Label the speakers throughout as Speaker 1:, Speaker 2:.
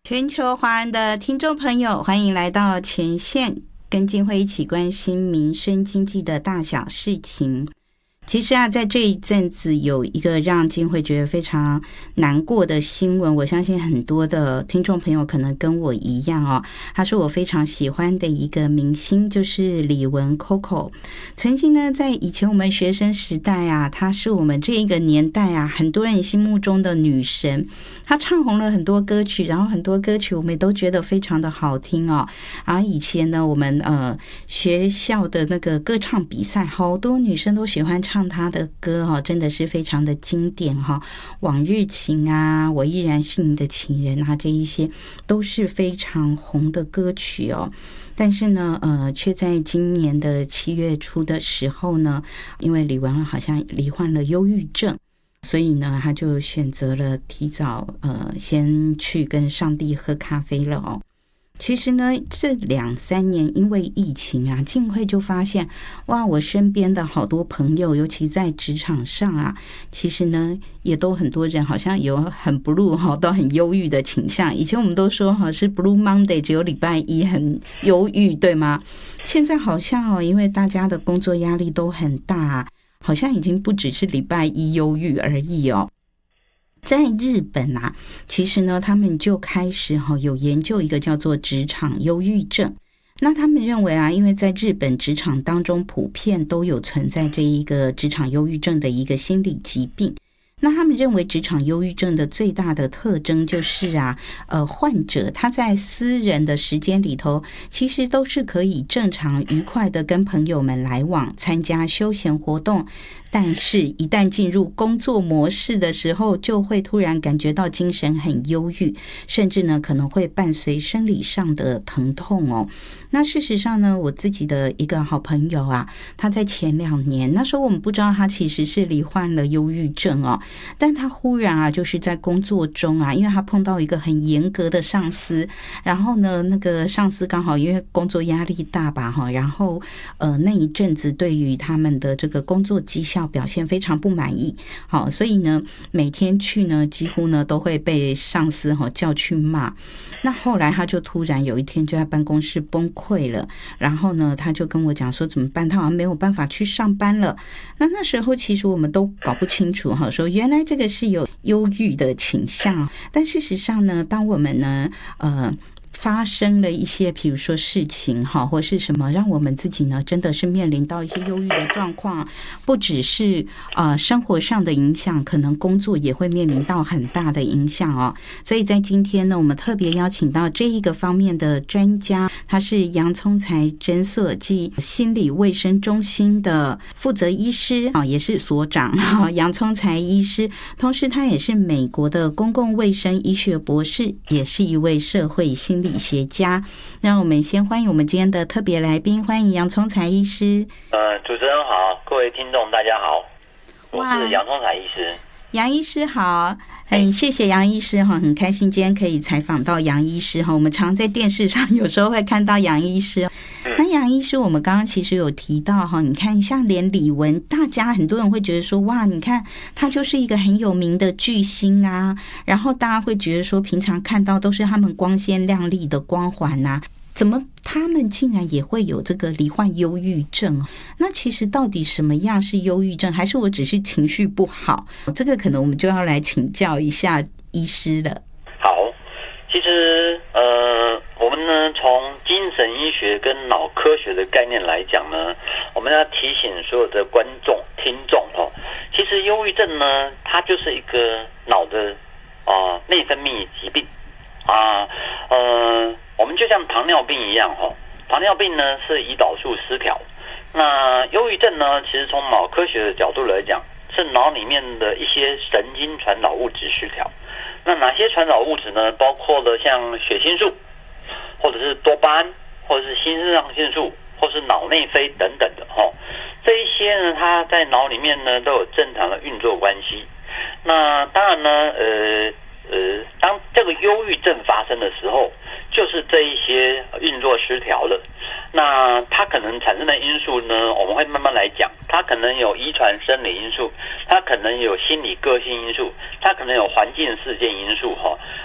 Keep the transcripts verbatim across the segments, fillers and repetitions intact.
Speaker 1: 全球华人的听众朋友，欢迎来到前线，跟静慧一起关心民生经济的大小事情。其实啊，在这一阵子有一个让静慧觉得非常难过的新闻，我相信很多的听众朋友可能跟我一样哦。他是我非常喜欢的一个明星，就是李玟 Coco。曾经呢，在以前我们学生时代啊，她是我们这一个年代啊，很多人心目中的女神。她唱红了很多歌曲，然后很多歌曲我们也都觉得非常的好听哦。然后以前呢，我们呃学校的那个歌唱比赛，好多女生都喜欢唱。唱他的歌哈，真的是非常的经典哈，往日情啊，我依然是你的情人啊，这一些都是非常红的歌曲哦。但是呢，呃，却在今年的七月初的时候呢，因为李玟好像罹患了忧郁症，所以呢，他就选择了提早呃，先去跟上帝喝咖啡了哦。其实呢，这两三年因为疫情啊，静慧就发现，哇，我身边的好多朋友，尤其在职场上啊，其实呢，也都很多人好像有很 blue 哈，都很忧郁的倾向。以前我们都说哈是 blue Monday， 只有礼拜一很忧郁，对吗？现在好像哦，因为大家的工作压力都很大，好像已经不只是礼拜一忧郁而已哦。在日本啊，其实呢，他们就开始哈有研究一个叫做职场忧郁症。那他们认为啊，因为在日本职场当中普遍都有存在这一个职场忧郁症的一个心理疾病。那他们认为职场忧郁症的最大的特征就是啊，呃，患者他在私人的时间里头，其实都是可以正常愉快的跟朋友们来往，参加休闲活动。但是一旦进入工作模式的时候，就会突然感觉到精神很忧郁，甚至呢可能会伴随生理上的疼痛哦。那事实上呢，我自己的一个好朋友啊，他在前两年，那时候我们不知道他其实是罹患了忧郁症哦，但他忽然啊，就是在工作中啊，因为他碰到一个很严格的上司，然后呢，那个上司刚好因为工作压力大吧哈，然后呃那一阵子对于他们的这个工作绩效表现非常不满意，好，所以呢每天去呢几乎呢都会被上司哈叫去骂。那后来他就突然有一天就在办公室崩溃了，然后呢他就跟我讲说怎么办，他好像没有办法去上班了。那那时候其实我们都搞不清楚哈，说原来这个是有忧郁的倾向，但事实上呢，当我们呢呃发生了一些比如说事情哈，或是什么让我们自己呢真的是面临到一些忧郁的状况，不只是呃生活上的影响，可能工作也会面临到很大的影响哦。所以在今天呢，我们特别邀请到这一个方面的专家，他是洋葱财诊所及心理卫生中心的负责医师啊，也是所长哈，洋葱财医师，同时他也是美国的公共卫生医学博士，也是一位社会心理理学家。让我们先欢迎我们今天的特别来宾，欢迎洋葱财医师。
Speaker 2: 呃，主持人好，各位听众大家好，我是洋葱财医师。
Speaker 1: 杨医师好，很谢谢杨医师哈，很开心今天可以采访到杨医师哈。我们常在电视上有时候会看到杨医师。那杨医师，我们刚刚其实有提到哈，你看像连李玟，大家很多人会觉得说，哇，你看他就是一个很有名的巨星啊，然后大家会觉得说，平常看到都是他们光鲜亮丽的光环啊，怎么他们竟然也会有这个罹患忧郁症？那其实到底什么样是忧郁症，还是我只是情绪不好？这个可能我们就要来请教一下医师了。
Speaker 2: 好，其实呃，我们呢从精神医学跟脑科学的概念来讲呢，我们要提醒所有的观众听众哦，其实忧郁症呢，它就是一个脑的啊内分泌疾病啊，呃。我们就像糖尿病一样哦，糖尿病呢是胰岛素失调，那忧郁症呢，其实从脑科学的角度来讲，是脑里面的一些神经传导物质失调。那哪些传导物质呢？包括了像血清素，或者是多巴胺，或者是新肾上腺素，或是脑内啡等等的哈。这一些呢，它在脑里面呢都有正常的运作关系。那当然呢，呃。呃，当这个忧郁症发生的时候，就是这一些运作失调了。那它可能产生的因素呢，我们会慢慢来讲。它可能有遗传生理因素，它可能有心理个性因素，它可能有环境事件因素哈。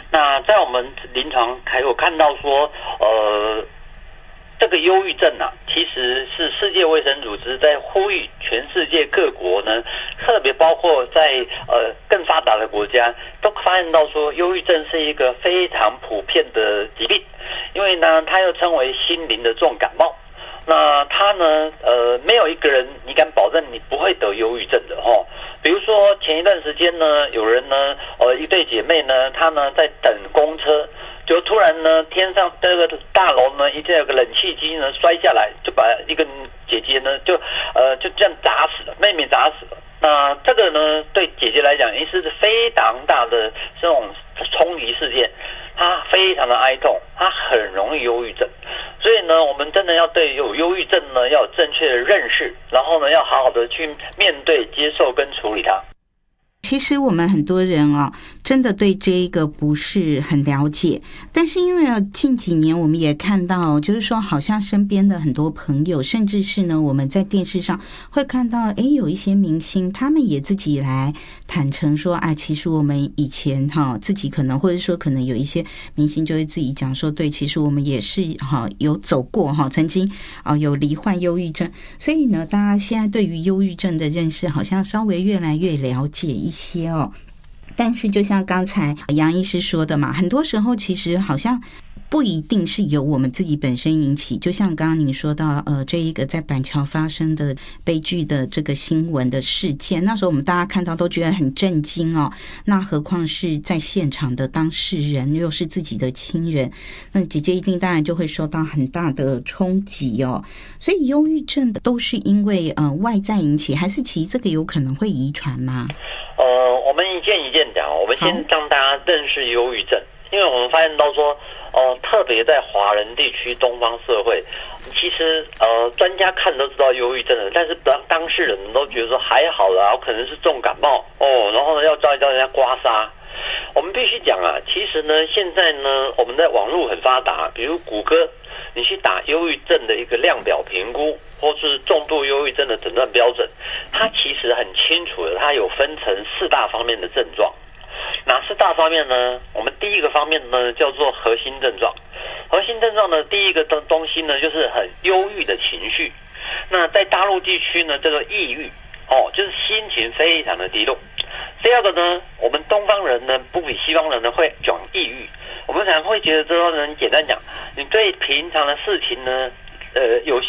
Speaker 2: 那在我们临床还有看到说，呃。这个忧郁症啊，其实是世界卫生组织在呼吁全世界各国呢，特别包括在呃更发达的国家，都发现到说，忧郁症是一个非常普遍的疾病，因为呢，它又称为心灵的重感冒。那它呢，呃，没有一个人你敢保证你不会得忧郁症的齁。比如说前一段时间呢，有人呢，呃，一对姐妹呢，她呢在等公车。就突然呢，天上这个大楼呢，一定有个冷气机呢摔下来，就把一个姐姐呢，就呃就这样砸死了，妹妹砸死了。那这个呢，对姐姐来讲，也是非常大的这种冲击事件，她非常的哀痛，她很容易忧郁症。所以呢，我们真的要对有忧郁症呢，要有正确的认识，然后呢，要好好的去面对、接受跟处理它。
Speaker 1: 其实我们很多人哦，真的对这一个不是很了解，但是因为近几年我们也看到，就是说好像身边的很多朋友，甚至是呢我们在电视上会看到，诶，有一些明星他们也自己来坦诚说，哎，其实我们以前哈自己可能，或者说可能有一些明星就会自己讲说，对，其实我们也是哈有走过哈，曾经啊有罹患忧郁症，所以呢，大家现在对于忧郁症的认识好像稍微越来越了解一些。些哦，但是就像刚才杨医师说的嘛，很多时候其实好像不一定是由我们自己本身引起，就像刚刚您说到，呃，这一个在板桥发生的悲剧的这个新闻的事件，那时候我们大家看到都觉得很震惊哦，那何况是在现场的当事人又是自己的亲人，那姐姐一定当然就会受到很大的冲击哦。所以忧郁症都是因为呃外在引起，还是其实这个有可能会遗传吗？
Speaker 2: 呃，我们一件一件讲，我们先让大家认识忧郁症，因为我们发现到说，呃，特别在华人地区、东方社会，其实呃，专家看都知道忧郁症的，但是当当事人都觉得说还好啦，可能是重感冒哦，然后呢要叫叫人家刮痧。我们必须讲啊，其实呢，现在呢，我们在网络很发达，比如谷歌，你去打忧郁症的一个量表评估，或是重度忧郁症的诊断标准，它其实很清楚的，它有分成四大方面的症状。哪四大方面呢？我们第一个方面呢叫做核心症状。核心症状呢，第一个东东西呢就是很忧郁的情绪。那在大陆地区呢叫做抑郁，哦，就是心情非常的低落。第二个呢，我们东方人呢不比西方人呢会讲抑郁。我们常会觉得这种人简单讲，你对平常的事情呢，呃，有